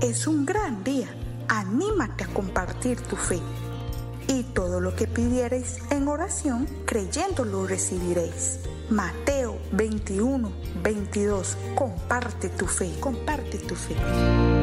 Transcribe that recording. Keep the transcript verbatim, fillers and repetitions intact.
es un gran día. Anímate a compartir tu fe. Y todo lo que pidiereis en oración, creyéndolo recibiréis. Mateo veintiuno, veintidós. Comparte tu fe, comparte tu fe.